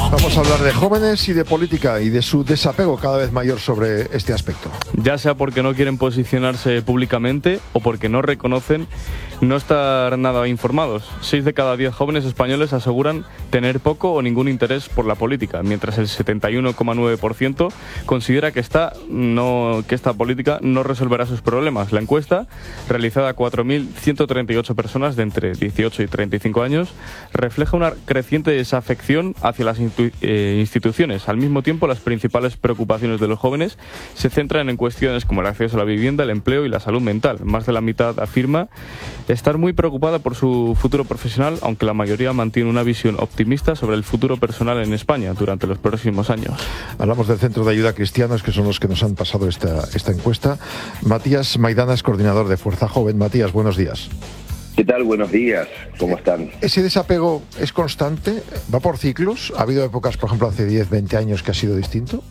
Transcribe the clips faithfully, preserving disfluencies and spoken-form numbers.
Vamos a hablar de jóvenes y de política y de su desapego cada vez mayor sobre este aspecto. Ya sea porque no quieren posicionarse públicamente o porque no reconocen no estar nada informados. Seis de cada diez jóvenes españoles aseguran tener poco o ningún interés por la política, mientras el setenta y uno coma nueve por ciento considera que esta, no, que esta política no resolverá sus problemas. La encuesta, realizada a cuatro mil ciento treinta y ocho personas de entre dieciocho y treinta y cinco años, refleja una creciente desafección hacia las instituciones Eh, instituciones. Al mismo tiempo, las principales preocupaciones de los jóvenes se centran en cuestiones como el acceso a la vivienda, el empleo y la salud mental. Más de la mitad afirma estar muy preocupada por su futuro profesional, aunque la mayoría mantiene una visión optimista sobre el futuro personal en España durante los próximos años. Hablamos del Centro de Ayuda a Cristianos, que son los que nos han pasado esta, esta encuesta. Matías Maidana es coordinador de Fuerza Joven. Matías, buenos días. ¿Qué tal? Buenos días. ¿Cómo están? ¿Ese desapego es constante? ¿Va por ciclos? ¿Ha habido épocas, por ejemplo, hace diez, veinte años que ha sido distinto?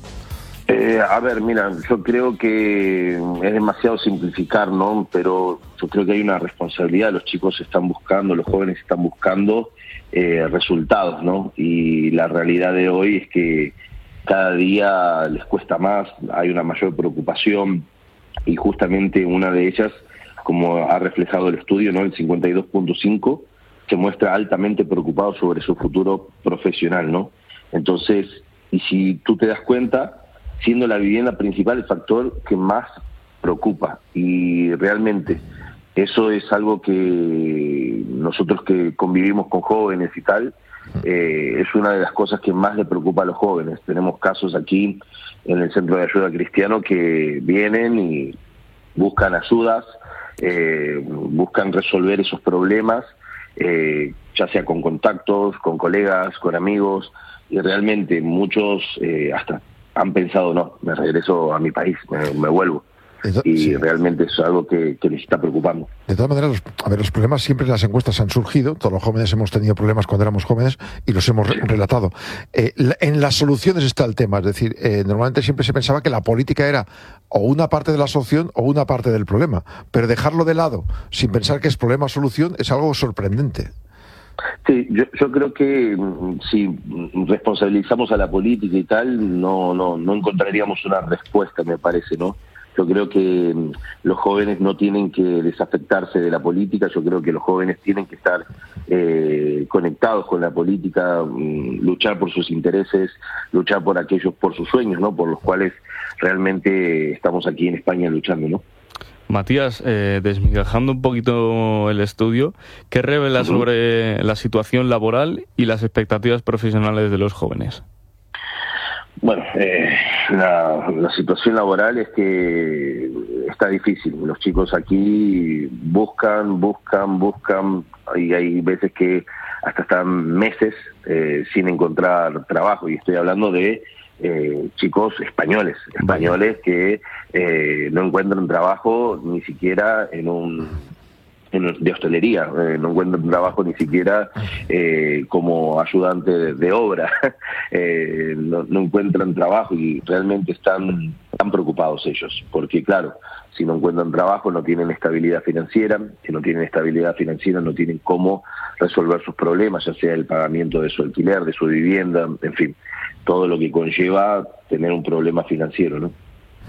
Eh, a ver, mira, yo creo que es demasiado simplificar, ¿no? Pero yo creo que hay una responsabilidad. Los chicos están buscando, los jóvenes están buscando eh, resultados, ¿no? Y la realidad de hoy es que cada día les cuesta más, hay una mayor preocupación y justamente una de ellas, como ha reflejado el estudio, ¿no? El cincuenta y dos punto cinco se muestra altamente preocupado sobre su futuro profesional, ¿no? Entonces, y si tú te das cuenta, siendo la vivienda principal el factor que más preocupa, y realmente eso es algo que nosotros que convivimos con jóvenes y tal, eh, es una de las cosas que más le preocupa a los jóvenes. Tenemos casos aquí en el Centro de Ayuda Cristiano que vienen y buscan ayudas, Eh, buscan resolver esos problemas, eh, ya sea con contactos, con colegas, con amigos, y realmente muchos eh, hasta han pensado, no, me regreso a mi país, me, me vuelvo. Y sí, realmente es algo que, que les está preocupando. De todas maneras, los, a ver, los problemas siempre en las encuestas han surgido. Todos los jóvenes hemos tenido problemas cuando éramos jóvenes y los hemos re relatado. Eh, la, en las soluciones está el tema. Es decir, eh, normalmente siempre se pensaba que la política era o una parte de la solución o una parte del problema. Pero dejarlo de lado sin pensar que es problema-solución es algo sorprendente. Sí, yo, yo creo que si responsabilizamos a la política y tal, no, no, no encontraríamos una respuesta, me parece, ¿no? Yo creo que los jóvenes no tienen que desafectarse de la política, yo creo que los jóvenes tienen que estar eh, conectados con la política, um, luchar por sus intereses, luchar por aquellos, por sus sueños, ¿no? Por los cuales realmente estamos aquí en España luchando, ¿no? Matías, eh, desmigajando un poquito el estudio, ¿qué revela sobre la situación laboral y las expectativas profesionales de los jóvenes? Bueno, eh, la, la situación laboral es que está difícil. Los chicos aquí buscan, buscan, buscan, y hay veces que hasta están meses eh, sin encontrar trabajo, y estoy hablando de eh, chicos españoles, españoles que eh, no encuentran trabajo ni siquiera en un... de hostelería, eh, no encuentran trabajo ni siquiera eh, como ayudante de, de obra, eh, no, no encuentran trabajo y realmente están tan preocupados ellos, porque claro, si no encuentran trabajo no tienen estabilidad financiera, si no tienen estabilidad financiera no tienen cómo resolver sus problemas, ya sea el pagamiento de su alquiler, de su vivienda, en fin, todo lo que conlleva tener un problema financiero, ¿no?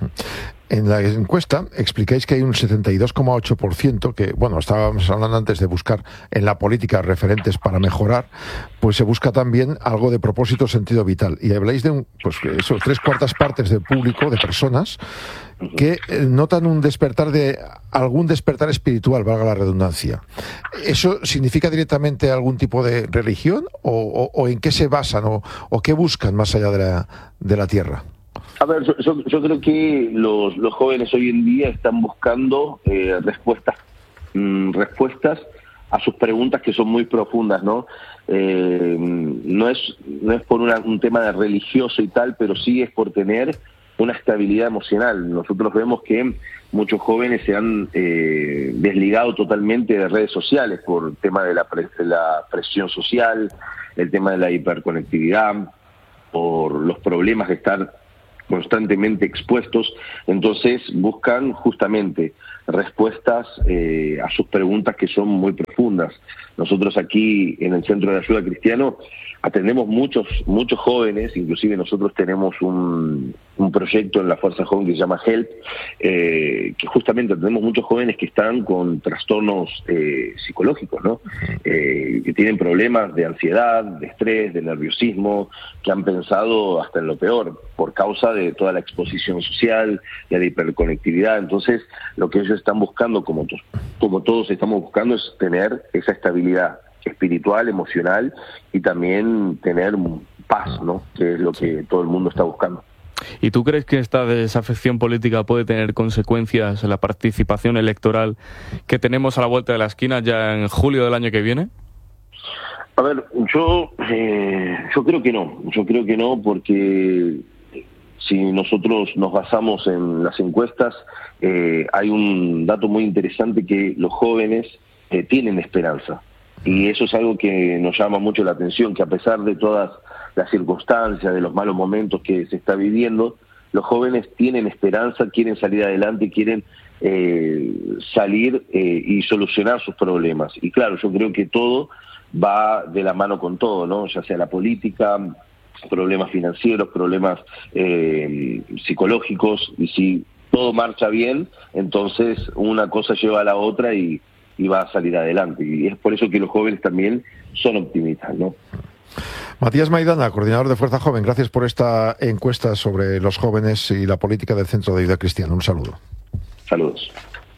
En la encuesta explicáis que hay un setenta y dos coma ocho por ciento que, bueno, estábamos hablando antes de buscar en la política referentes para mejorar, pues se busca también algo de propósito, sentido vital. Y habláis de un, pues eso, tres cuartas partes del público, de personas, que notan un despertar de, algún despertar espiritual, valga la redundancia. ¿Eso significa directamente algún tipo de religión? ¿O, o, o en qué se basan? O, ¿O qué buscan más allá de la, de la tierra? A ver, yo, yo, yo creo que los, los jóvenes hoy en día están buscando eh, respuestas, mmm, respuestas a sus preguntas que son muy profundas, ¿no? Eh, no es no es por una, un tema de religioso y tal, pero sí es por tener una estabilidad emocional. Nosotros vemos que muchos jóvenes se han eh, desligado totalmente de redes sociales por el tema de la, pre, de la presión social, el tema de la hiperconectividad, por los problemas de estar constantemente expuestos, entonces buscan justamente respuestas eh, a sus preguntas que son muy profundas. Nosotros aquí en el Centro de Ayuda Cristiano atendemos muchos muchos jóvenes, inclusive nosotros tenemos un, un proyecto en la Fuerza Joven que se llama Help, eh, que justamente atendemos muchos jóvenes que están con trastornos eh, psicológicos, ¿no? Eh, que tienen problemas de ansiedad, de estrés, de nerviosismo, que han pensado hasta en lo peor por causa de toda la exposición social, de la hiperconectividad. Entonces, lo que ellos están buscando, como, to- como todos estamos buscando, es tener esa estabilidad espiritual, emocional y también tener paz, ¿no? Que es lo que todo el mundo está buscando. ¿Y tú crees que esta desafección política puede tener consecuencias en la participación electoral que tenemos a la vuelta de la esquina ya en julio del año que viene? A ver, yo eh, yo creo que no, yo creo que no porque si nosotros nos basamos en las encuestas, eh, hay un dato muy interesante que los jóvenes eh, tienen esperanza. Y eso es algo que nos llama mucho la atención, que a pesar de todas las circunstancias, de los malos momentos que se está viviendo, los jóvenes tienen esperanza, quieren salir adelante, quieren eh, salir eh, y solucionar sus problemas. Y claro, yo creo que todo va de la mano con todo, ¿no? Ya sea la política, problemas financieros, problemas eh, psicológicos, y si todo marcha bien, entonces una cosa lleva a la otra y y va a salir adelante. Y es por eso que los jóvenes también son optimistas, ¿no? Matías Maidana, coordinador de Fuerza Joven, gracias por esta encuesta sobre los jóvenes y la política del Centro de Ayuda Cristiana. Un saludo. Saludos.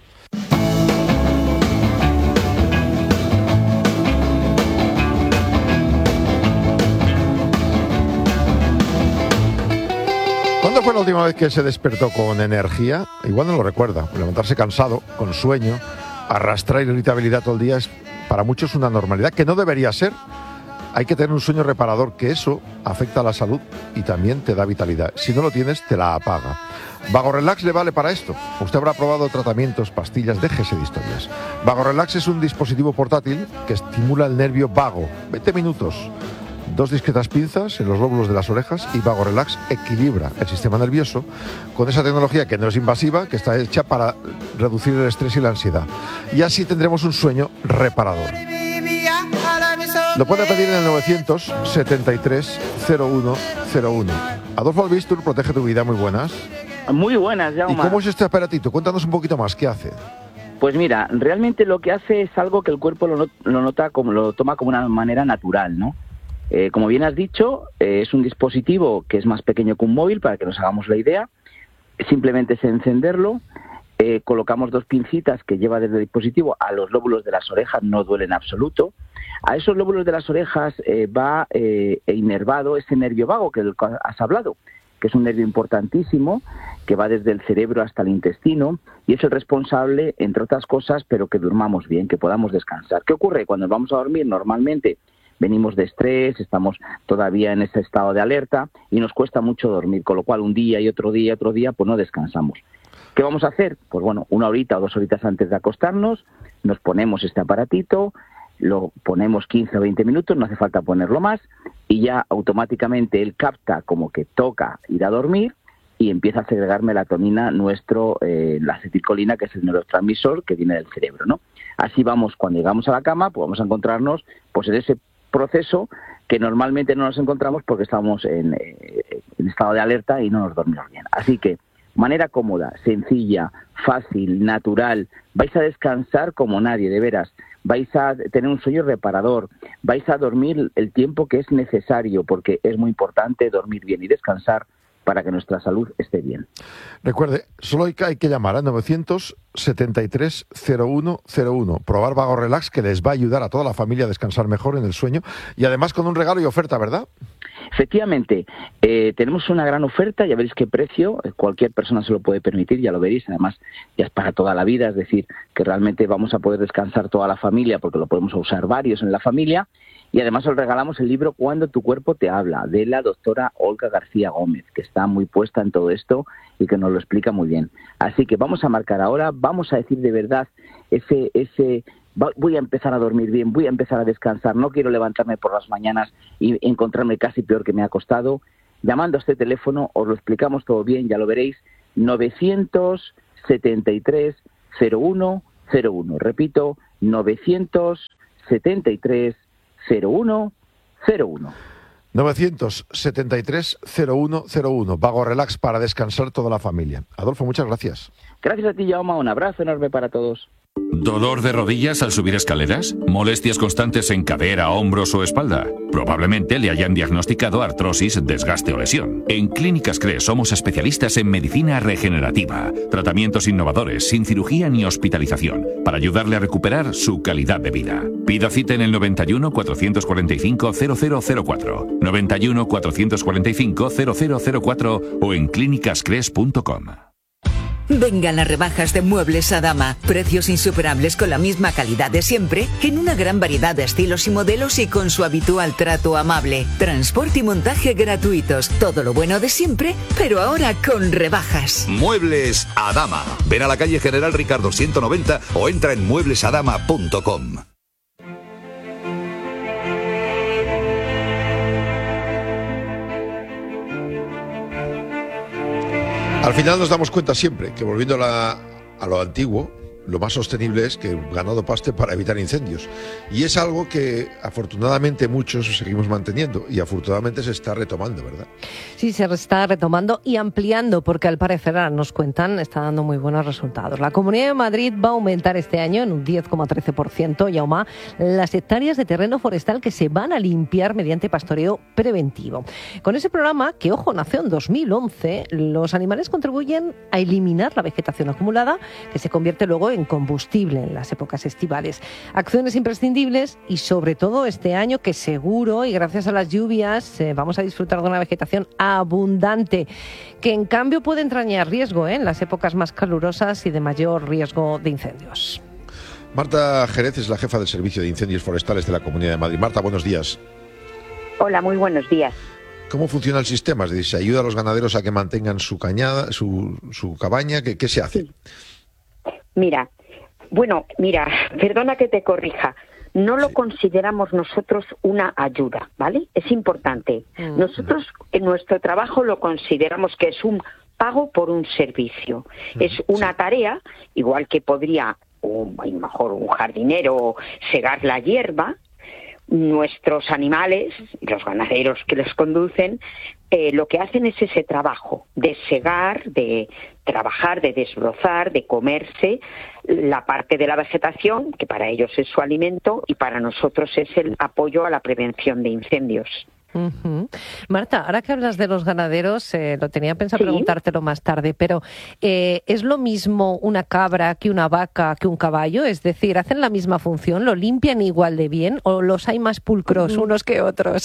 ¿Cuándo fue la última vez que se despertó con energía? Igual no lo recuerda. Levantarse cansado, con sueño, arrastrar irritabilidad todo el día es para muchos una normalidad que no debería ser. Hay que tener un sueño reparador, que eso afecta a la salud y también te da vitalidad. Si no lo tienes, te la apaga. Vago Relax le vale para esto. Usted habrá probado tratamientos, pastillas, déjese de historias. Vago Relax es un dispositivo portátil que estimula el nervio vago. veinte minutos. Dos discretas pinzas en los lóbulos de las orejas y Vago Relax equilibra el sistema nervioso con esa tecnología que no es invasiva, que está hecha para reducir el estrés y la ansiedad. Y así tendremos un sueño reparador. Lo puede pedir en el novecientos setenta y tres cero uno cero uno. Adolfo Albistur, protege tu vida, muy buenas. Muy buenas, Jaume. ¿Y cómo es este aparatito? Cuéntanos un poquito más, ¿qué hace? Pues mira, realmente lo que hace es algo que el cuerpo lo, not- lo nota como lo toma como una manera natural, ¿no? Eh, como bien has dicho, eh, es un dispositivo que es más pequeño que un móvil, para que nos hagamos la idea. Simplemente es encenderlo, eh, colocamos dos pincitas que lleva desde el dispositivo a los lóbulos de las orejas, no duele en absoluto. A esos lóbulos de las orejas eh, va eh, inervado ese nervio vago que del cual has hablado, que es un nervio importantísimo, que va desde el cerebro hasta el intestino, y es el responsable, entre otras cosas, pero que durmamos bien, que podamos descansar. ¿Qué ocurre? Cuando vamos a dormir, normalmente venimos de estrés, estamos todavía en ese estado de alerta y nos cuesta mucho dormir, con lo cual un día y otro día y otro día pues no descansamos. ¿Qué vamos a hacer? Pues bueno, una horita o dos horitas antes de acostarnos, nos ponemos este aparatito, lo ponemos quince o veinte minutos, no hace falta ponerlo más, y ya automáticamente él capta como que toca ir a dormir y empieza a segregar melatonina, nuestro, eh, la acetilcolina, que es el neurotransmisor que viene del cerebro, ¿no? Así vamos, cuando llegamos a la cama, pues vamos a encontrarnos pues en ese proceso que normalmente no nos encontramos porque estamos en, eh, en estado de alerta y no nos dormimos bien. Así que, manera cómoda, sencilla, fácil, natural, vais a descansar como nadie, de veras. Vais a tener un sueño reparador, vais a dormir el tiempo que es necesario, porque es muy importante dormir bien y descansar para que nuestra salud esté bien. Recuerde, solo hay que, hay que llamar a novecientos setenta y tres cero uno cero uno. Probar Vago Relax, que les va a ayudar a toda la familia a descansar mejor en el sueño, y además con un regalo y oferta, ¿verdad? Efectivamente, eh, tenemos una gran oferta, ya veréis qué precio, cualquier persona se lo puede permitir, ya lo veréis, además ya es para toda la vida, es decir, que realmente vamos a poder descansar toda la familia porque lo podemos usar varios en la familia, y además os regalamos el libro Cuando tu cuerpo te habla, de la doctora Olga García Gómez, que está muy puesta en todo esto y que nos lo explica muy bien. Así que vamos a marcar ahora, vamos a decir de verdad ese... ese voy a empezar a dormir bien, voy a empezar a descansar, no quiero levantarme por las mañanas y encontrarme casi peor que me ha costado. Llamando a este teléfono os lo explicamos todo bien, ya lo veréis, novecientos setenta y tres cero uno cero uno. Repito, novecientos setenta y tres cero uno cero uno. novecientos setenta y tres cero uno cero uno. Vago Relax para descansar toda la familia. Adolfo, muchas gracias. Gracias a ti, Jaume. Un abrazo enorme para todos. ¿Dolor de rodillas al subir escaleras? ¿Molestias constantes en cadera, hombros o espalda? Probablemente le hayan diagnosticado artrosis, desgaste o lesión. En Clínicas Cres somos especialistas en medicina regenerativa, tratamientos innovadores, sin cirugía ni hospitalización, para ayudarle a recuperar su calidad de vida. Pida cita en el noventa y uno, cuatrocientos cuarenta y cinco, cero cero cero cuatro, noventa y uno, cuatrocientos cuarenta y cinco, cero cero cero cuatro o en clínicas cres punto com. Vengan las rebajas de Muebles Adama. Precios insuperables con la misma calidad de siempre, en una gran variedad de estilos y modelos y con su habitual trato amable. Transporte y montaje gratuitos. Todo lo bueno de siempre, pero ahora con rebajas. Muebles Adama. Ven a la calle General Ricardo ciento noventa o entra en muebles adama punto com. Al final nos damos cuenta siempre que, volviendo a, la, a lo antiguo, lo más sostenible es que el ganado paste para evitar incendios. Y es algo que afortunadamente muchos seguimos manteniendo y afortunadamente se está retomando, ¿verdad? Sí, se está retomando y ampliando porque al parecer, nos cuentan, está dando muy buenos resultados. La Comunidad de Madrid va a aumentar este año en un diez coma trece por ciento, y aún más, las hectáreas de terreno forestal que se van a limpiar mediante pastoreo preventivo. Con ese programa, que ojo, nació en dos mil once, los animales contribuyen a eliminar la vegetación acumulada que se convierte luego en combustible en las épocas estivales. Acciones imprescindibles y sobre todo este año que seguro y gracias a las lluvias eh, vamos a disfrutar de una vegetación abundante que en cambio puede entrañar riesgo ¿eh? en las épocas más calurosas y de mayor riesgo de incendios. Marta Jerez es la jefa del Servicio de Incendios Forestales de la Comunidad de Madrid. Marta, buenos días. Hola, muy buenos días. ¿Cómo funciona el sistema? Es decir, ¿se ayuda a los ganaderos a que mantengan su cañada, su, su cabaña? ¿Qué, qué se hace? Sí. Mira, bueno, mira, perdona que te corrija. No lo sí. consideramos nosotros una ayuda, ¿vale? Es importante. Mm. Nosotros en nuestro trabajo lo consideramos que es un pago por un servicio. Mm. Es una sí. tarea, igual que podría un, mejor un jardinero segar la hierba. Nuestros animales, los ganaderos que los conducen, eh, lo que hacen es ese trabajo de segar, de trabajar, de desbrozar, de comerse la parte de la vegetación, que para ellos es su alimento, y para nosotros es el apoyo a la prevención de incendios. Uh-huh. Marta, ahora que hablas de los ganaderos, eh, lo tenía pensado ¿Sí? preguntártelo más tarde, pero eh, ¿es lo mismo una cabra que una vaca que un caballo? Es decir, ¿hacen la misma función? ¿Lo limpian igual de bien o los hay más pulcros uh-huh. unos que otros?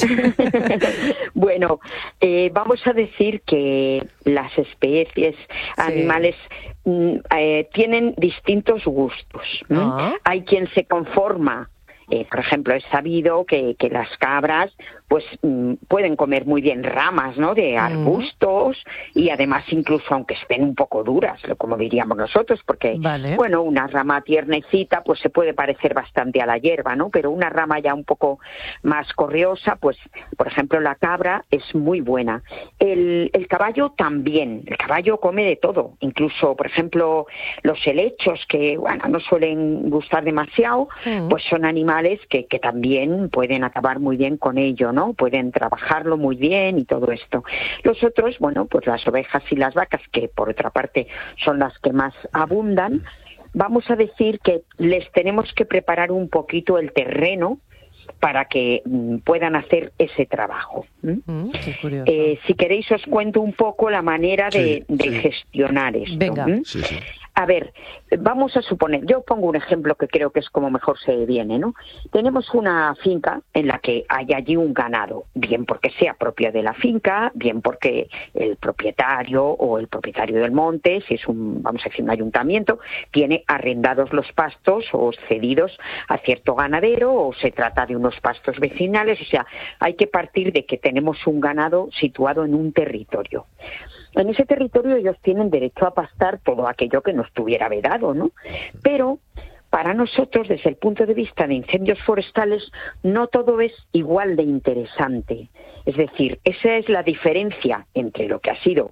Bueno, eh, vamos a decir que las especies sí. animales mm, eh, tienen distintos gustos. Uh-huh. Hay quien se conforma. Eh, por ejemplo, es sabido que, que las cabras pues mm, pueden comer muy bien ramas, ¿no?, de arbustos mm. y además incluso aunque estén un poco duras, como diríamos nosotros, porque vale. bueno, una rama tiernecita pues se puede parecer bastante a la hierba, ¿no?, pero una rama ya un poco más correosa, pues por ejemplo la cabra es muy buena. El, el caballo también, el caballo come de todo, incluso por ejemplo los helechos que bueno no suelen gustar demasiado, mm. pues son animales que, que también pueden acabar muy bien con ello, ¿no? Pueden trabajarlo muy bien y todo esto. Los otros, bueno, pues las ovejas y las vacas, que por otra parte son las que más abundan, vamos a decir que les tenemos que preparar un poquito el terreno para que mm, puedan hacer ese trabajo. ¿Mm? Qué curioso. Eh, si queréis os cuento un poco la manera de, sí, de sí. gestionar esto. Venga. ¿Mm? Sí, sí. A ver, vamos a suponer, yo pongo un ejemplo que creo que es como mejor se viene, ¿no? Tenemos una finca en la que hay allí un ganado, bien porque sea propio de la finca, bien porque el propietario o el propietario del monte, si es un, vamos a decir, un ayuntamiento, tiene arrendados los pastos o cedidos a cierto ganadero o se trata de unos pastos vecinales, o sea, hay que partir de que tenemos un ganado situado en un territorio. En ese territorio ellos tienen derecho a pastar todo aquello que no estuviera vedado, ¿no? Pero para nosotros, desde el punto de vista de incendios forestales, no todo es igual de interesante. Es decir, esa es la diferencia entre lo que ha sido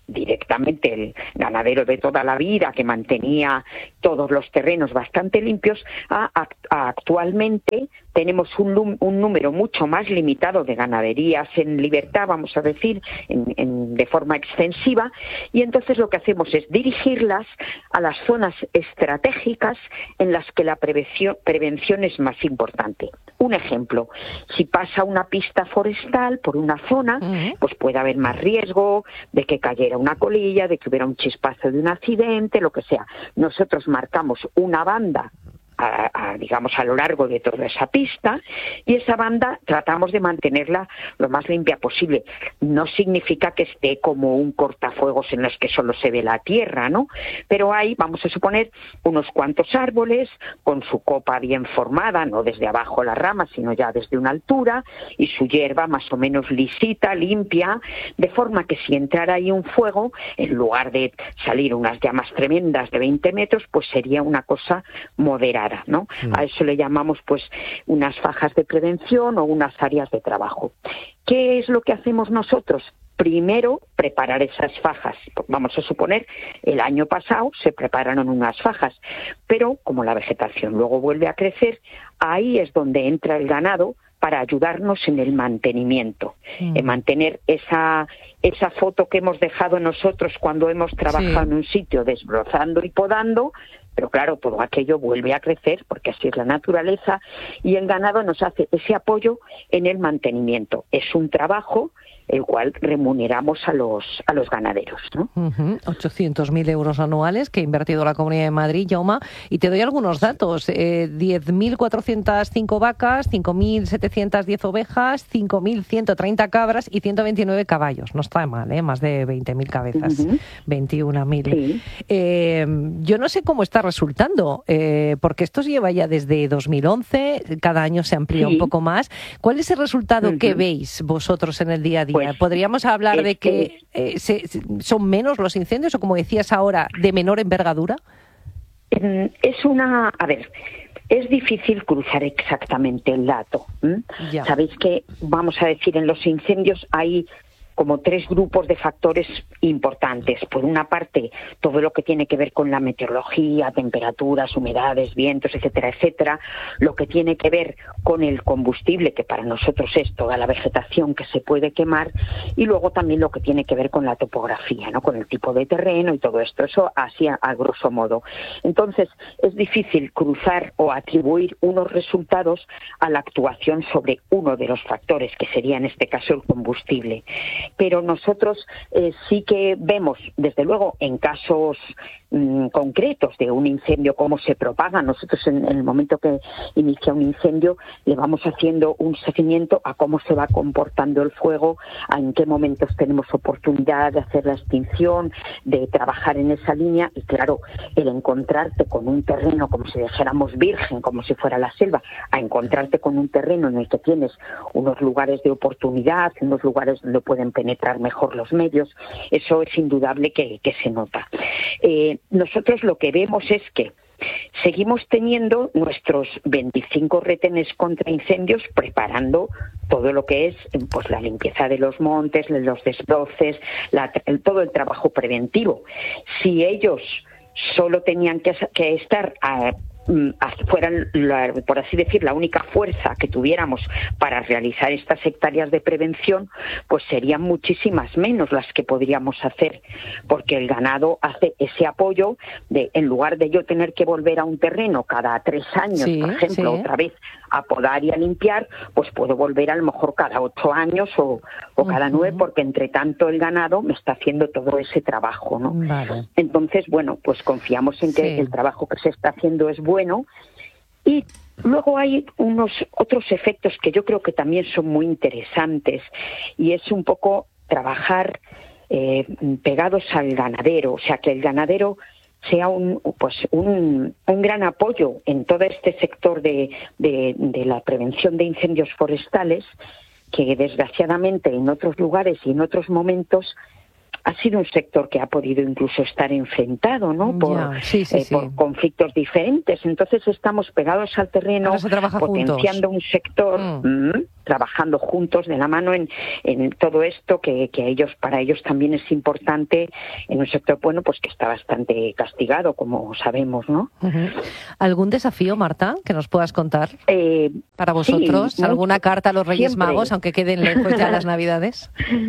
directamente el ganadero de toda la vida, que mantenía todos los terrenos bastante limpios, a, a, a actualmente tenemos un, un número mucho más limitado de ganaderías en libertad, vamos a decir, en, en, de forma extensiva, y entonces lo que hacemos es dirigirlas a las zonas estratégicas en las que la prevención, prevención es más importante. Un ejemplo, si pasa una pista forestal por una zona, uh-huh. pues puede haber más riesgo de que cayera una colilla, de que hubiera un chispazo de un accidente, lo que sea. Nosotros marcamos una banda A, a, digamos, a lo largo de toda esa pista, y esa banda tratamos de mantenerla lo más limpia posible. No significa que esté como un cortafuegos en los que solo se ve la tierra, ¿no? Pero hay, vamos a suponer, unos cuantos árboles con su copa bien formada, no desde abajo las ramas, sino ya desde una altura, y su hierba más o menos lisita, limpia, de forma que si entrara ahí un fuego, en lugar de salir unas llamas tremendas de veinte metros, pues sería una cosa moderada, ¿no? Mm. A eso le llamamos pues unas fajas de prevención o unas áreas de trabajo. ¿Qué es lo que hacemos nosotros? Primero, preparar esas fajas. Vamos a suponer, el año pasado se prepararon unas fajas, pero como la vegetación luego vuelve a crecer, ahí es donde entra el ganado para ayudarnos en el mantenimiento, mm. en mantener esa esa foto que hemos dejado nosotros cuando hemos trabajado sí. en un sitio desbrozando y podando. Pero claro, todo aquello vuelve a crecer porque así es la naturaleza, y el ganado nos hace ese apoyo en el mantenimiento. Es un trabajo el cual remuneramos a los a los ganaderos, ¿no? Uh-huh. ochocientos mil euros anuales que ha invertido la Comunidad de Madrid, Jaume, y te doy algunos datos. Eh, diez mil cuatrocientas cinco vacas, cinco mil setecientas diez ovejas, cinco mil ciento treinta cabras y ciento veintinueve caballos. No está mal, ¿eh? Más de veinte mil cabezas, uh-huh. veintiún mil. Sí. Eh, yo no sé cómo está resultando, eh, porque esto lleva ya desde dos mil once, cada año se amplía sí. un poco más. ¿Cuál es el resultado uh-huh. que veis vosotros en el día a día? Pues, ¿podríamos hablar es de que eh, se, son menos los incendios o, como decías ahora, de menor envergadura? Es una... A ver, es difícil cruzar exactamente el dato. ¿Mm? Sabéis que, vamos a decir, en los incendios hay como tres grupos de factores importantes. Por una parte, todo lo que tiene que ver con la meteorología, temperaturas, humedades, vientos, etcétera, etcétera. Lo que tiene que ver con el combustible, que para nosotros es toda la vegetación que se puede quemar. Y luego también lo que tiene que ver con la topografía, ¿no? Con el tipo de terreno y todo esto. Eso así a, a grosso modo. Entonces, es difícil cruzar o atribuir unos resultados a la actuación sobre uno de los factores, que sería en este caso el combustible. Pero nosotros eh, sí que vemos, desde luego, en casos mmm, concretos de un incendio, cómo se propaga. Nosotros en, en el momento que inicia un incendio le vamos haciendo un seguimiento a cómo se va comportando el fuego, a en qué momentos tenemos oportunidad de hacer la extinción, de trabajar en esa línea. Y claro, el encontrarte con un terreno como si dijéramos virgen, como si fuera la selva, a encontrarte con un terreno en el que tienes unos lugares de oportunidad, unos lugares donde pueden penetrar mejor los medios, eso es indudable que, que se nota. Eh, nosotros lo que vemos es que seguimos teniendo nuestros veinticinco retenes contra incendios, preparando todo lo que es pues la limpieza de los montes, los desbroces, la, el, todo el trabajo preventivo. Si ellos solo tenían que, que estar a fueran, la, por así decir, la única fuerza que tuviéramos para realizar estas hectáreas de prevención, pues serían muchísimas menos las que podríamos hacer, porque el ganado hace ese apoyo de, en lugar de yo tener que volver a un terreno cada tres años, sí, por ejemplo, sí. otra vez a podar y a limpiar, pues puedo volver a lo mejor cada ocho años o, o cada uh-huh. nueve, porque entre tanto el ganado me está haciendo todo ese trabajo, ¿no? Vale. Entonces, bueno, pues confiamos en que sí. el trabajo que se está haciendo es bueno. Bueno, y luego hay unos otros efectos que yo creo que también son muy interesantes, y es un poco trabajar eh, pegados al ganadero, o sea, que el ganadero sea un pues un, un gran apoyo en todo este sector de, de, de la prevención de incendios forestales, que desgraciadamente en otros lugares y en otros momentos ha sido un sector que ha podido incluso estar enfrentado, ¿no? Por, yeah, sí, sí, eh, sí. por conflictos diferentes. Entonces estamos pegados al terreno, potenciando juntos. un sector. Mm. Mm, trabajando juntos de la mano en, en todo esto que, que ellos, para ellos también es importante en un sector, bueno, pues que está bastante castigado, como sabemos, ¿no? Uh-huh. ¿Algún desafío, Marta, que nos puedas contar eh, para vosotros? Sí, ¿Alguna carta a los Reyes siempre. Magos, aunque queden lejos ya las Navidades?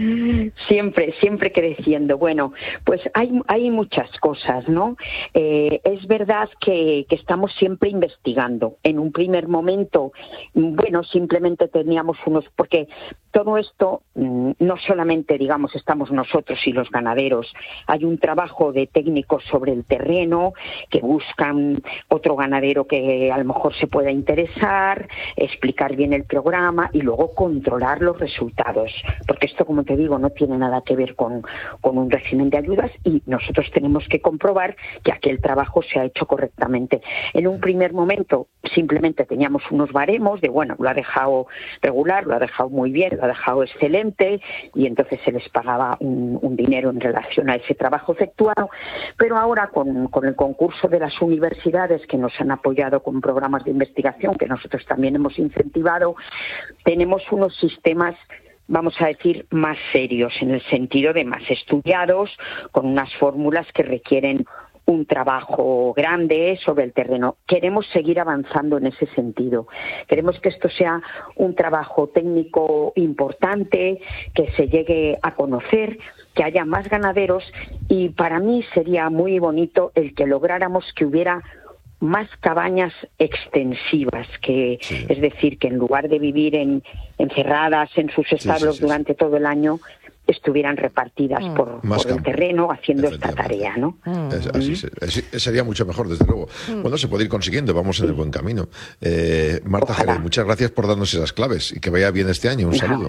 Siempre, siempre creciendo. Bueno, pues hay, hay muchas cosas, ¿no? Eh, es verdad que, que estamos siempre investigando. En un primer momento, bueno, simplemente teníamos unos, porque todo esto, no solamente, digamos, estamos nosotros y los ganaderos, hay un trabajo de técnicos sobre el terreno que buscan otro ganadero que a lo mejor se pueda interesar, explicar bien el programa y luego controlar los resultados, porque esto, como te digo, no tiene nada que ver con, con un régimen de ayudas y nosotros tenemos que comprobar que aquel trabajo se ha hecho correctamente. En un primer momento simplemente teníamos unos baremos de, bueno, lo ha dejado regular, lo ha dejado muy bien, lo ha dejado excelente, y entonces se les pagaba un, un dinero en relación a ese trabajo efectuado, pero ahora con, con el concurso de las universidades que nos han apoyado con programas de investigación que nosotros también hemos incentivado, tenemos unos sistemas, vamos a decir, más serios, en el sentido de más estudiados, con unas fórmulas que requieren un trabajo grande sobre el terreno. Queremos seguir avanzando en ese sentido. Queremos que esto sea un trabajo técnico importante, que se llegue a conocer, que haya más ganaderos, y para mí sería muy bonito el que lográramos que hubiera más cabañas extensivas, que sí. Es decir, que en lugar de vivir en, encerradas en sus establos sí, sí, sí, durante sí. todo el año, estuvieran repartidas mm. por, por el terreno haciendo esta tarea, ¿no? Mm. Es, así, se, así sería mucho mejor, desde luego. Mm. Bueno, se puede ir consiguiendo, vamos en el buen camino. Eh, Marta Jerez, muchas gracias por darnos esas claves y que vaya bien este año. Un no. saludo.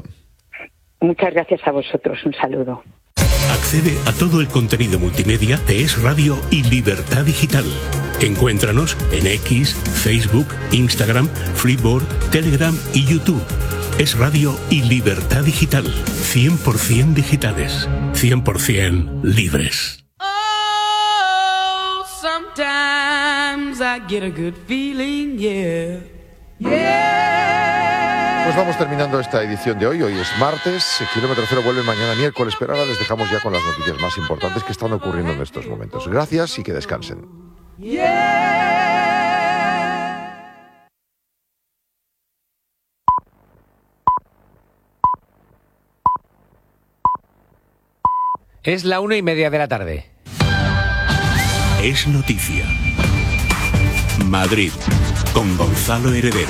Muchas gracias a vosotros, un saludo. Accede a todo el contenido multimedia de Es Radio y Libertad Digital. Encuéntranos en X, Facebook, Instagram, Flipboard, Telegram y YouTube. Es Radio y Libertad Digital. cien por ciento digitales. cien por ciento libres. Oh, sometimes I get a good feeling, yeah. Yeah. Pues vamos terminando esta edición de hoy. Hoy es martes. El Kilómetro Cero vuelve mañana miércoles, pero ahora les dejamos ya con las noticias más importantes que están ocurriendo en estos momentos. Gracias y que descansen. Yeah. Es la una y media de la tarde. Es noticia. Madrid, con Gonzalo Heredero.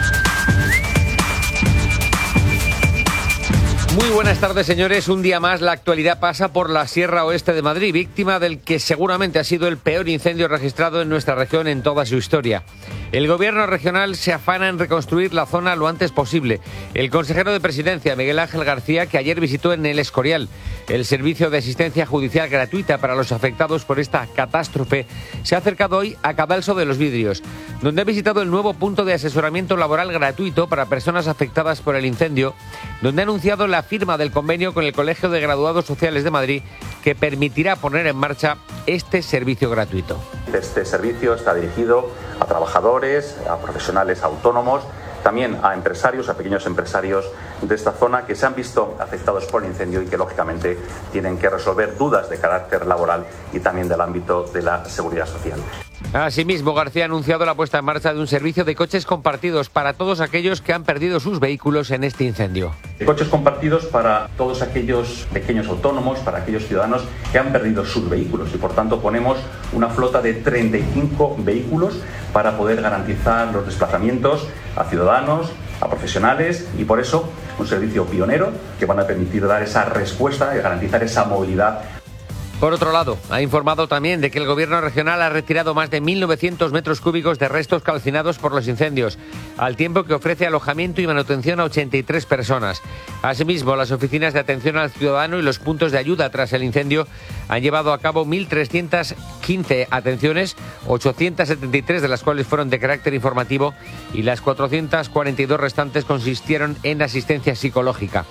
Muy buenas tardes, señores. Un día más la actualidad pasa por la Sierra Oeste de Madrid, víctima del que seguramente ha sido el peor incendio registrado en nuestra región en toda su historia. El gobierno regional se afana en reconstruir la zona lo antes posible. El consejero de Presidencia, Miguel Ángel García, que ayer visitó en el Escorial el servicio de asistencia judicial gratuita para los afectados por esta catástrofe, se ha acercado hoy a Cadalso de los Vidrios, donde ha visitado el nuevo punto de asesoramiento laboral gratuito para personas afectadas por el incendio, donde ha anunciado la firma del convenio con el Colegio de Graduados Sociales de Madrid, que permitirá poner en marcha este servicio gratuito. Este servicio está dirigido a trabajadores, a profesionales autónomos, también a empresarios, a pequeños empresarios de esta zona que se han visto afectados por el incendio y que lógicamente tienen que resolver dudas de carácter laboral y también del ámbito de la seguridad social. Asimismo, García ha anunciado la puesta en marcha de un servicio de coches compartidos para todos aquellos que han perdido sus vehículos en este incendio. Coches compartidos para todos aquellos pequeños autónomos, para aquellos ciudadanos que han perdido sus vehículos, y por tanto ponemos una flota de treinta y cinco vehículos para poder garantizar los desplazamientos a ciudadanos, a profesionales, y por eso un servicio pionero que van a permitir dar esa respuesta y garantizar esa movilidad. Por otro lado, ha informado también de que el gobierno regional ha retirado más de mil novecientos metros cúbicos de restos calcinados por los incendios, al tiempo que ofrece alojamiento y manutención a ochenta y tres personas. Asimismo, las oficinas de atención al ciudadano y los puntos de ayuda tras el incendio han llevado a cabo mil trescientas quince atenciones, ochocientas setenta y tres de las cuales fueron de carácter informativo y las cuatrocientas cuarenta y dos restantes consistieron en asistencia psicológica.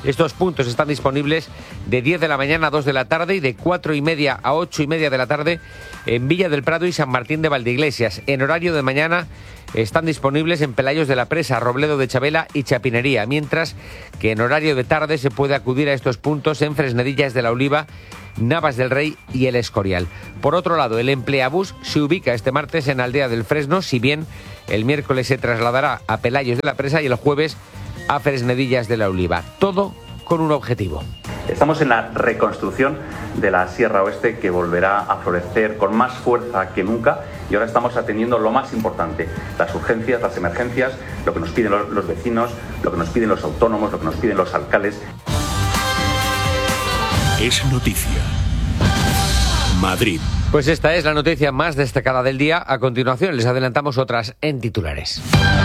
Estos puntos están disponibles de diez de la mañana a dos de la tarde y de cuatro y media a ocho y media de la tarde en Villa del Prado y San Martín de Valdeiglesias. En horario de mañana están disponibles en Pelayos de la Presa, Robledo de Chabela y Chapinería, mientras que en horario de tarde se puede acudir a estos puntos en Fresnedillas de la Oliva, Navas del Rey y El Escorial. Por otro lado, el Empleabús se ubica este martes en Aldea del Fresno, si bien el miércoles se trasladará a Pelayos de la Presa y el jueves a Fresnedillas de la Oliva. Todo con un objetivo. Estamos en la reconstrucción de la Sierra Oeste, que volverá a florecer con más fuerza que nunca, y ahora estamos atendiendo lo más importante, las urgencias, las emergencias, lo que nos piden los, los vecinos, lo que nos piden los autónomos, lo que nos piden los alcaldes. Es noticia. Madrid. Pues esta es la noticia más destacada del día. A continuación les adelantamos otras en titulares.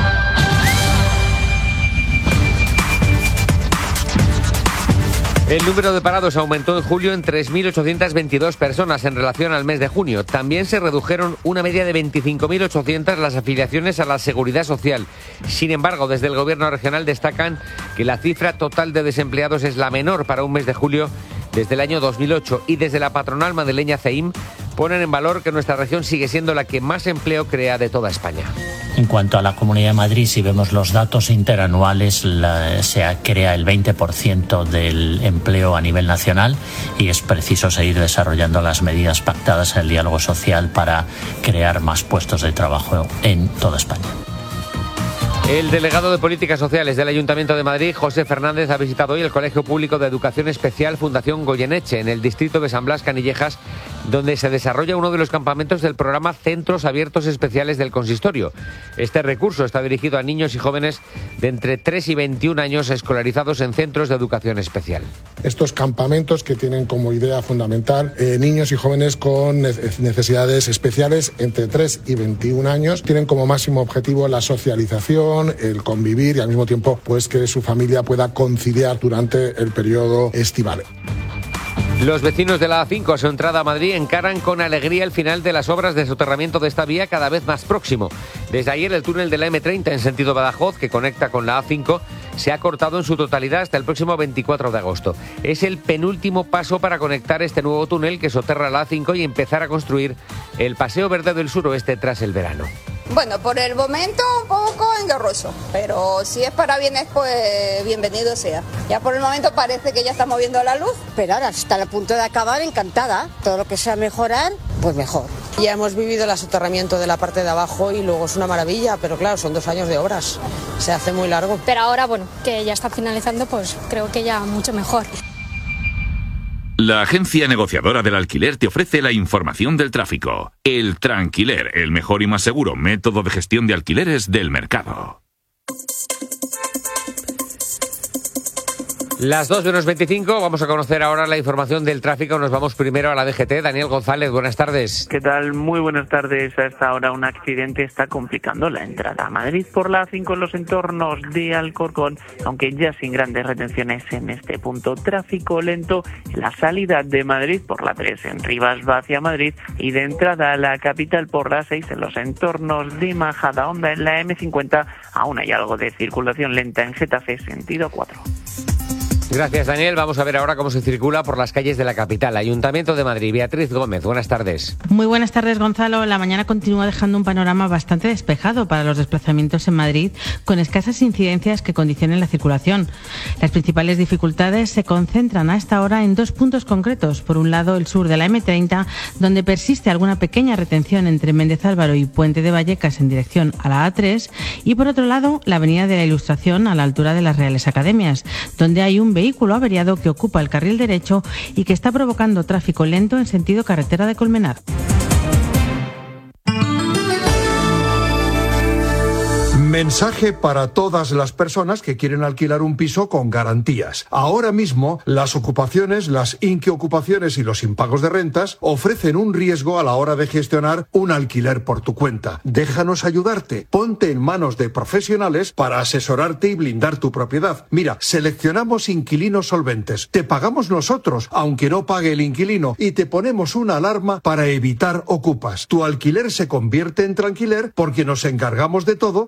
El número de parados aumentó en julio en tres mil ochocientas veintidós personas en relación al mes de junio. También se redujeron una media de veinticinco mil ochocientas las afiliaciones a la Seguridad Social. Sin embargo, desde el Gobierno regional destacan que la cifra total de desempleados es la menor para un mes de julio desde el año dos mil ocho, y desde la patronal madrileña C E I M ponen en valor que nuestra región sigue siendo la que más empleo crea de toda España. En cuanto a la Comunidad de Madrid, si vemos los datos interanuales, la, se crea el veinte por ciento del empleo a nivel nacional, y es preciso seguir desarrollando las medidas pactadas en el diálogo social para crear más puestos de trabajo en toda España. El delegado de Políticas Sociales del Ayuntamiento de Madrid, José Fernández, ha visitado hoy el Colegio Público de Educación Especial Fundación Goyeneche, en el distrito de San Blas, Canillejas, donde se desarrolla uno de los campamentos del programa Centros Abiertos Especiales del Consistorio. Este recurso está dirigido a niños y jóvenes de entre tres y veintiún años escolarizados en centros de educación especial. Estos campamentos, que tienen como idea fundamental eh, niños y jóvenes con necesidades especiales entre tres y veintiún años, tienen como máximo objetivo la socialización, el convivir y al mismo tiempo pues que su familia pueda conciliar durante el periodo estival. Los vecinos de la A cinco a su entrada a Madrid encaran con alegría el final de las obras de soterramiento de esta vía, cada vez más próximo. Desde ayer el túnel de la eme treinta en sentido Badajoz, que conecta con la A cinco, se ha cortado en su totalidad hasta el próximo veinticuatro de agosto. Es el penúltimo paso para conectar este nuevo túnel que soterra la A cinco y empezar a construir el Paseo Verde del Suroeste tras el verano. Bueno, por el momento un poco engorroso, pero si es para bienes, pues bienvenido sea. Ya por el momento parece que ya estamos viendo la luz. Pero ahora está a punto de acabar, encantada. Todo lo que sea mejorar, pues mejor. Ya hemos vivido el soterramiento de la parte de abajo y luego es una maravilla, pero claro, son dos años de obras. Se hace muy largo. Pero ahora, bueno, que ya está finalizando, pues creo que ya mucho mejor. La agencia negociadora del alquiler te ofrece la información del tráfico. El Tranquiler, el mejor y más seguro método de gestión de alquileres del mercado. Las dos menos veinticinco, vamos a conocer ahora la información del tráfico. Nos vamos primero a la D G T. Daniel González, buenas tardes. ¿Qué tal? Muy buenas tardes. A esta hora un accidente está complicando la entrada a Madrid por la A cinco en los entornos de Alcorcón, aunque ya sin grandes retenciones en este punto. Tráfico lento en la salida de Madrid por la tres en Rivas va hacia Madrid, y de entrada a la capital por la seis en los entornos de Majadahonda. En la eme cincuenta aún hay algo de circulación lenta en Getafe sentido cuatro. Gracias, Daniel. Vamos a ver ahora cómo se circula por las calles de la capital. Ayuntamiento de Madrid, Beatriz Gómez, buenas tardes. Muy buenas tardes, Gonzalo. La mañana continúa dejando un panorama bastante despejado para los desplazamientos en Madrid, con escasas incidencias que condicionen la circulación. Las principales dificultades se concentran a esta hora en dos puntos concretos. Por un lado, el sur de la eme treinta, donde persiste alguna pequeña retención entre Méndez Álvaro y Puente de Vallecas en dirección a la A tres. Y por otro lado, la avenida de la Ilustración a la altura de las Reales Academias, donde hay un vehículo averiado que ocupa el carril derecho y que está provocando tráfico lento en sentido carretera de Colmenar. Mensaje para todas las personas que quieren alquilar un piso con garantías. Ahora mismo, las ocupaciones, las inquiocupaciones y los impagos de rentas ofrecen un riesgo a la hora de gestionar un alquiler por tu cuenta. Déjanos ayudarte. Ponte en manos de profesionales para asesorarte y blindar tu propiedad. Mira, seleccionamos inquilinos solventes. Te pagamos nosotros, aunque no pague el inquilino, y te ponemos una alarma para evitar ocupas. Tu alquiler se convierte en tranquiler porque nos encargamos de todo, mientras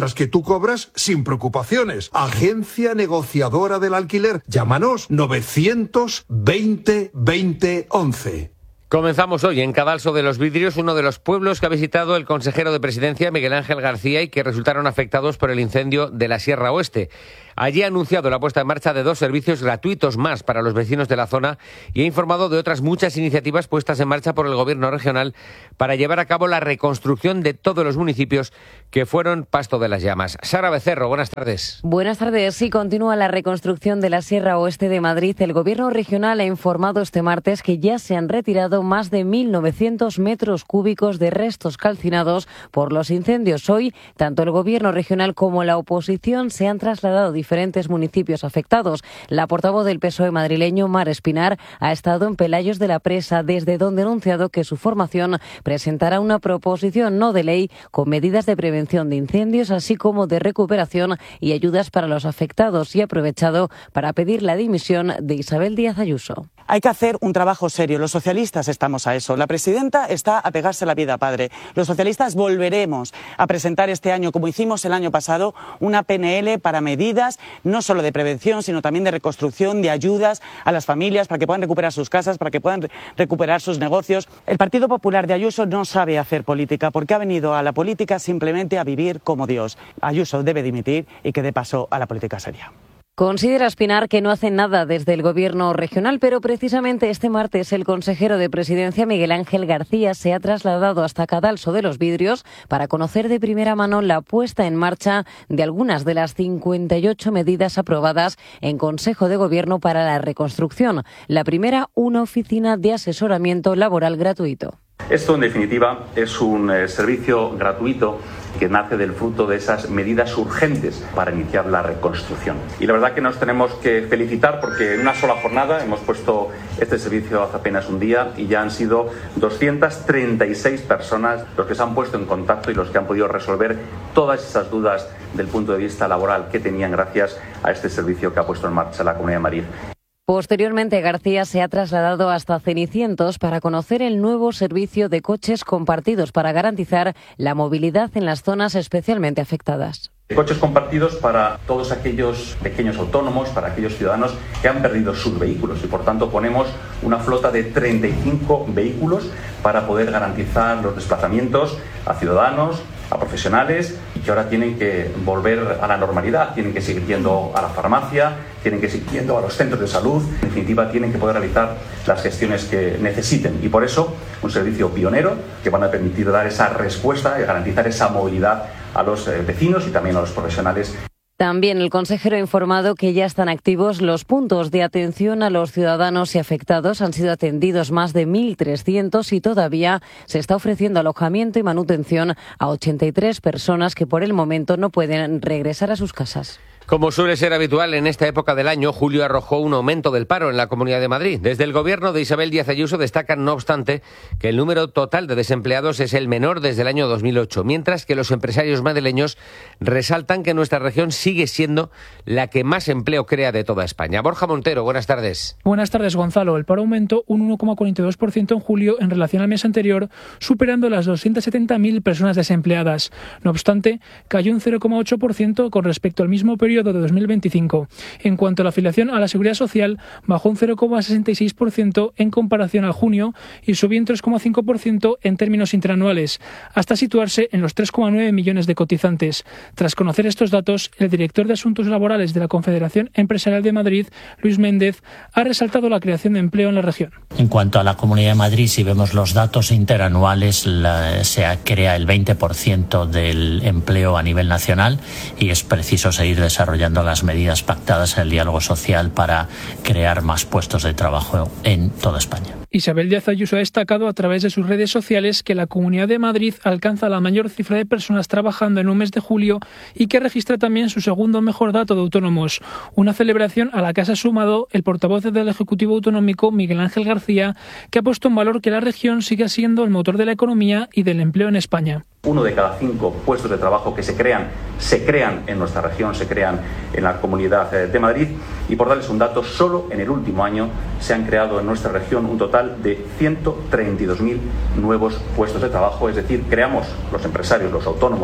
mientras que tú cobras sin preocupaciones. Agencia negociadora del alquiler. Llámanos novecientos veinte veinte once. Comenzamos hoy en Cadalso de los Vidrios, uno de los pueblos que ha visitado el consejero de Presidencia, Miguel Ángel García, y que resultaron afectados por el incendio de la Sierra Oeste. Allí ha anunciado la puesta en marcha de dos servicios gratuitos más para los vecinos de la zona y ha informado de otras muchas iniciativas puestas en marcha por el Gobierno regional para llevar a cabo la reconstrucción de todos los municipios que fueron pasto de las llamas. Sara Becerro, buenas tardes. Buenas tardes. Sí, continúa la reconstrucción de la Sierra Oeste de Madrid. El Gobierno regional ha informado este martes que ya se han retirado más de mil novecientos metros cúbicos de restos calcinados por los incendios. Hoy, tanto el Gobierno regional como la oposición se han trasladado a diferentes municipios afectados. La portavoz del P S O E madrileño, Mar Espinar, ha estado en Pelayos de la Presa, desde donde ha anunciado que su formación presentará una proposición no de ley con medidas de prevención de incendios, así como de recuperación y ayudas para los afectados, y ha aprovechado para pedir la dimisión de Isabel Díaz Ayuso. Hay que hacer un trabajo serio. Los socialistas estamos a eso. La presidenta está a pegarse la vida padre. Los socialistas volveremos a presentar este año, como hicimos el año pasado, una P N L para medidas no solo de prevención, sino también de reconstrucción, de ayudas a las familias para que puedan recuperar sus casas, para que puedan recuperar sus negocios. El Partido Popular de Ayuso no sabe hacer política porque ha venido a la política simplemente a vivir como Dios. Ayuso debe dimitir y que dé paso a la política seria. Considera Espinar que no hacen nada desde el Gobierno regional, pero precisamente este martes el consejero de Presidencia, Miguel Ángel García, se ha trasladado hasta Cadalso de los Vidrios para conocer de primera mano la puesta en marcha de algunas de las cincuenta y ocho medidas aprobadas en Consejo de Gobierno para la reconstrucción. La primera, una oficina de asesoramiento laboral gratuito. Esto, en definitiva, es un eh, servicio gratuito que nace del fruto de esas medidas urgentes para iniciar la reconstrucción. Y la verdad que nos tenemos que felicitar porque en una sola jornada hemos puesto este servicio hace apenas un día y ya han sido doscientas treinta y seis personas los que se han puesto en contacto y los que han podido resolver todas esas dudas del punto de vista laboral que tenían gracias a este servicio que ha puesto en marcha la Comunidad de Madrid. Posteriormente, García se ha trasladado hasta Cenicientos para conocer el nuevo servicio de coches compartidos para garantizar la movilidad en las zonas especialmente afectadas. Coches compartidos para todos aquellos pequeños autónomos, para aquellos ciudadanos que han perdido sus vehículos y por tanto ponemos una flota de treinta y cinco vehículos para poder garantizar los desplazamientos a ciudadanos, a profesionales y que ahora tienen que volver a la normalidad, tienen que seguir yendo a la farmacia, tienen que seguir yendo a los centros de salud, en definitiva tienen que poder realizar las gestiones que necesiten y por eso un servicio pionero que van a permitir dar esa respuesta y garantizar esa movilidad a los vecinos y también a los profesionales. También el consejero ha informado que ya están activos los puntos de atención a los ciudadanos y afectados. Han sido atendidos más de mil trescientos y todavía se está ofreciendo alojamiento y manutención a ochenta y tres personas que por el momento no pueden regresar a sus casas. Como suele ser habitual en esta época del año, julio arrojó un aumento del paro en la Comunidad de Madrid. Desde el gobierno de Isabel Díaz Ayuso destacan, no obstante, que el número total de desempleados es el menor desde el año dos mil ocho, mientras que los empresarios madrileños resaltan que nuestra región sigue siendo la que más empleo crea de toda España. Borja Montero, buenas tardes. Buenas tardes, Gonzalo. El paro aumentó un uno coma cuarenta y dos por ciento en julio en relación al mes anterior, superando las doscientas setenta mil personas desempleadas. No obstante, cayó un cero coma ocho por ciento con respecto al mismo periodo de dos mil veinticinco. En cuanto a la afiliación a la Seguridad Social, bajó un cero coma sesenta y seis por ciento en comparación a junio y subió un tres coma cinco por ciento en términos interanuales, hasta situarse en los tres coma nueve millones de cotizantes. Tras conocer estos datos, el director de Asuntos Laborales de la Confederación Empresarial de Madrid, Luis Méndez, ha resaltado la creación de empleo en la región. En cuanto a la Comunidad de Madrid, si vemos los datos interanuales, la, se crea el veinte por ciento del empleo a nivel nacional y es preciso seguir desarrollando desarrollando las medidas pactadas en el diálogo social para crear más puestos de trabajo en toda España. Isabel Díaz Ayuso ha destacado a través de sus redes sociales que la Comunidad de Madrid alcanza la mayor cifra de personas trabajando en un mes de julio y que registra también su segundo mejor dato de autónomos. Una celebración a la que se ha sumado el portavoz del Ejecutivo Autonómico, Miguel Ángel García, que ha puesto en valor que la región sigue siendo el motor de la economía y del empleo en España. Uno de cada cinco puestos de trabajo que se crean, se crean en nuestra región, se crean en la Comunidad de Madrid. Y por darles un dato, solo en el último año se han creado en nuestra región un total de ciento treinta y dos mil nuevos puestos de trabajo. Es decir, creamos los empresarios, los autónomos,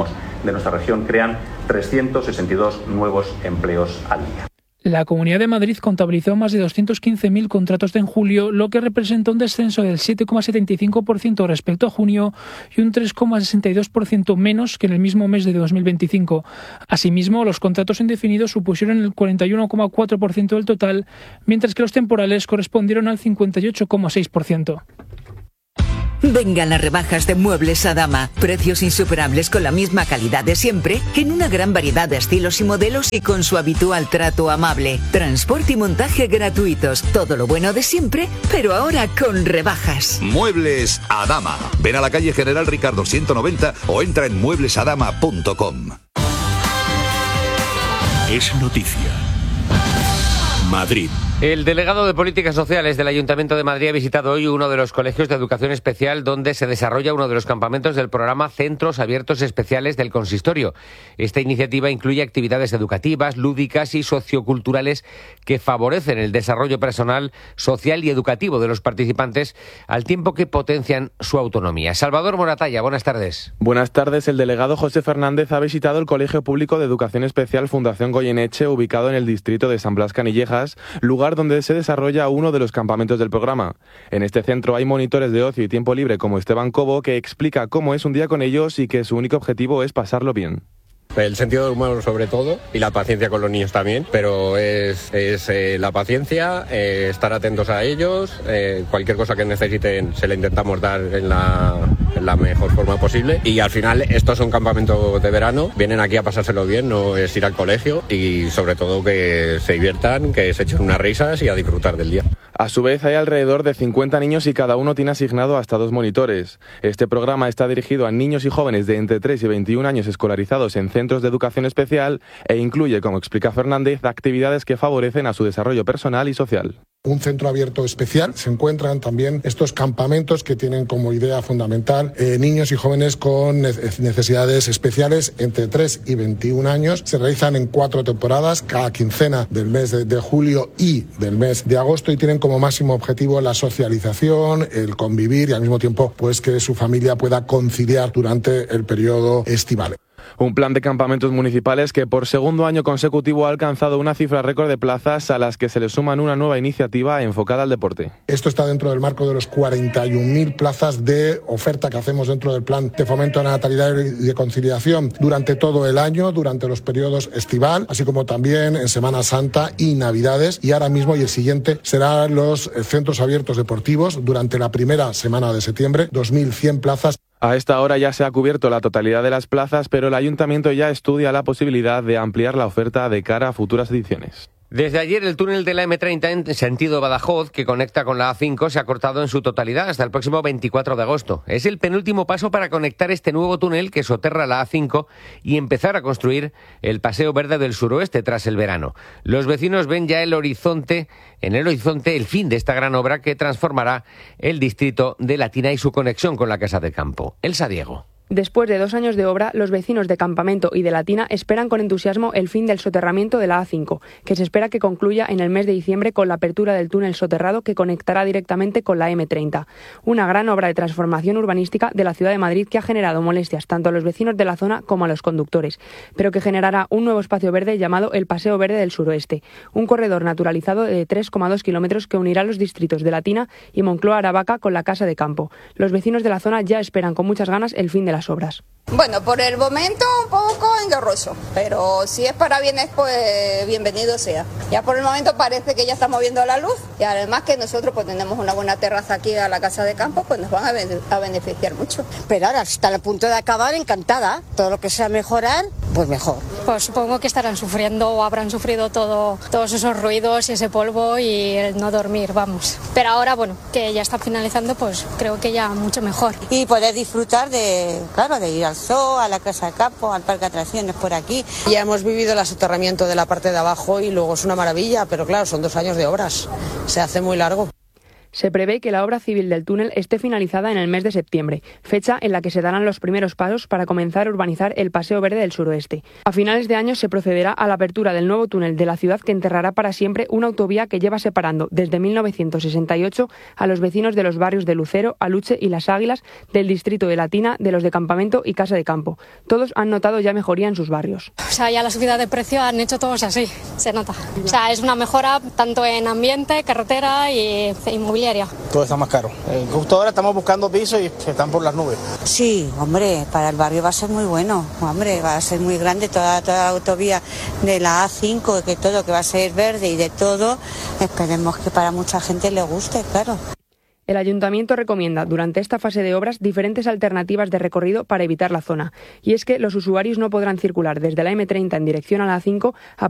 de nuestra región crean trescientos sesenta y dos nuevos empleos al día. La Comunidad de Madrid contabilizó más de doscientos quince mil contratos en julio, lo que representa un descenso del siete coma setenta y cinco por ciento respecto a junio y un tres coma sesenta y dos por ciento menos que en el mismo mes de dos mil veinticinco. Asimismo, los contratos indefinidos supusieron el cuarenta y uno coma cuatro por ciento del total, mientras que los temporales correspondieron al cincuenta y ocho coma seis por ciento. Vengan las rebajas de Muebles Adama. Precios insuperables con la misma calidad de siempre, en una gran variedad de estilos y modelos y con su habitual trato amable. Transporte y montaje gratuitos. Todo lo bueno de siempre, pero ahora con rebajas. Muebles Adama. Ven a la calle General Ricardo ciento noventa o entra en muebles adama punto com. Es noticia. Madrid. El delegado de Políticas Sociales del Ayuntamiento de Madrid ha visitado hoy uno de los colegios de educación especial donde se desarrolla uno de los campamentos del programa Centros Abiertos Especiales del Consistorio. Esta iniciativa incluye actividades educativas, lúdicas y socioculturales que favorecen el desarrollo personal, social y educativo de los participantes, al tiempo que potencian su autonomía. Salvador Moratalla, buenas tardes. Buenas tardes. El delegado José Fernández ha visitado el Colegio Público de Educación Especial Fundación Goyeneche, ubicado en el distrito de San Blas Canillejas, lugar donde se desarrolla uno de los campamentos del programa. En este centro hay monitores de ocio y tiempo libre como Esteban Cobo, que explica cómo es un día con ellos y que su único objetivo es pasarlo bien. El sentido del humor sobre todo y la paciencia con los niños también, pero es, es eh, la paciencia, eh, estar atentos a ellos, eh, cualquier cosa que necesiten se le intentamos dar en la, en la mejor forma posible y al final estos son campamentos de verano, vienen aquí a pasárselo bien, no es ir al colegio y sobre todo que se diviertan, que se echen unas risas y a disfrutar del día. A su vez hay alrededor de cincuenta niños y cada uno tiene asignado hasta dos monitores. Este programa está dirigido a niños y jóvenes de entre tres y veintiún años escolarizados en centros de educación especial e incluye, como explica Fernández, actividades que favorecen a su desarrollo personal y social. Un centro abierto especial. Se encuentran también estos campamentos que tienen como idea fundamental eh, niños y jóvenes con necesidades especiales entre tres y veintiún años. Se realizan en cuatro temporadas, cada quincena del mes de, de julio y del mes de agosto y tienen como máximo objetivo la socialización, el convivir y al mismo tiempo pues que su familia pueda conciliar durante el periodo estival. Un plan de campamentos municipales que por segundo año consecutivo ha alcanzado una cifra récord de plazas a las que se le suman una nueva iniciativa enfocada al deporte. Esto está dentro del marco de los cuarenta y un mil plazas de oferta que hacemos dentro del plan de fomento de natalidad y de conciliación durante todo el año, durante los periodos estival, así como también en Semana Santa y Navidades. Y ahora mismo y el siguiente serán los centros abiertos deportivos durante la primera semana de septiembre, dos mil cien plazas. A esta hora ya se ha cubierto la totalidad de las plazas, pero el Ayuntamiento ya estudia la posibilidad de ampliar la oferta de cara a futuras ediciones. Desde ayer el túnel de la eme treinta en sentido Badajoz, que conecta con la A cinco, se ha cortado en su totalidad hasta el próximo veinticuatro de agosto. Es el penúltimo paso para conectar este nuevo túnel que soterra la A cinco y empezar a construir el Paseo Verde del Suroeste tras el verano. Los vecinos ven ya el horizonte, en el horizonte el fin de esta gran obra que transformará el distrito de Latina y su conexión con la Casa de Campo. Elsa Diego. Después de dos años de obra, los vecinos de Campamento y de Latina esperan con entusiasmo el fin del soterramiento de la A cinco, que se espera que concluya en el mes de diciembre con la apertura del túnel soterrado que conectará directamente con la eme treinta. Una gran obra de transformación urbanística de la ciudad de Madrid que ha generado molestias tanto a los vecinos de la zona como a los conductores, pero que generará un nuevo espacio verde llamado el Paseo Verde del Suroeste, un corredor naturalizado de tres coma dos kilómetros que unirá los distritos de Latina y Moncloa-Aravaca con la Casa de Campo. Los vecinos de la zona ya esperan con muchas ganas el fin de las obras. Bueno, por el momento un poco engorroso, pero si es para bienes, pues bienvenido sea. Ya por el momento parece que ya estamos viendo la luz y además que nosotros pues tenemos una buena terraza aquí a la Casa de Campo, pues nos van a, ben- a beneficiar mucho. Pero ahora está a punto de acabar, encantada. Todo lo que sea mejorar, pues mejor. Pues supongo que estarán sufriendo o habrán sufrido todo, todos esos ruidos y ese polvo y el no dormir, vamos. Pero ahora, bueno, que ya está finalizando, pues creo que ya mucho mejor. Y poder disfrutar de, claro, de ir al zoo, a la Casa de Campo, al Parque de Atracciones por aquí. Ya hemos vivido el soterramiento de la parte de abajo y luego es una maravilla, pero claro, son dos años de obras. Se hace muy largo. Se prevé que la obra civil del túnel esté finalizada en el mes de septiembre, fecha en la que se darán los primeros pasos para comenzar a urbanizar el Paseo Verde del Suroeste. A finales de año se procederá a la apertura del nuevo túnel de la ciudad que enterrará para siempre una autovía que lleva separando desde mil novecientos sesenta y ocho a los vecinos de los barrios de Lucero, Aluche y Las Águilas, del distrito de Latina, de los de Campamento y Casa de Campo. Todos han notado ya mejoría en sus barrios. O sea, ya la subida de precio han hecho todos así, se nota. O sea, es una mejora tanto en ambiente, carretera y inmobiliaria. Todo está más caro. Eh, justo ahora estamos buscando pisos y están por las nubes. Sí, hombre, para el barrio va a ser muy bueno. Hombre, va a ser muy grande toda, toda la autovía de la A cinco, que todo, que va a ser verde y de todo. Esperemos que para mucha gente le guste, claro. El Ayuntamiento recomienda durante esta fase de obras diferentes alternativas de recorrido para evitar la zona. Y es que los usuarios no podrán circular desde la eme treinta en dirección a la A cinco a